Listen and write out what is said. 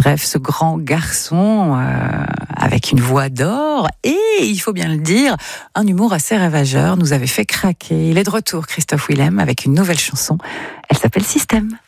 Bref, ce grand garçon avec une voix d'or et, il faut bien le dire, un humour assez ravageur nous avait fait craquer. Il est de retour, Christophe Willem, avec une nouvelle chanson. Elle s'appelle Système.